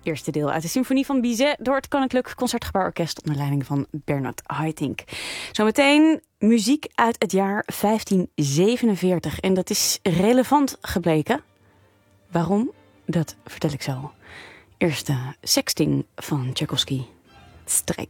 Eerste deel uit de symfonie van Bizet door het Koninklijk Concertgebouworkest onder leiding van Bernard Haitink. Zometeen muziek uit het jaar 1547 en dat is relevant gebleken. Waarom? Dat vertel ik zo. Eerst de Sexting van Tchaikovsky. Strijk.